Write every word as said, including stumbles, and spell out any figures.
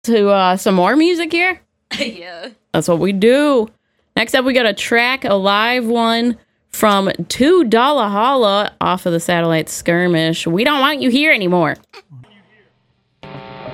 to uh, some more music here? Yeah. That's what we do. Next up, we got a track, a live one from Two Dollar Holla off of the Satellite Skirmish. We Don't Want You Here Anymore.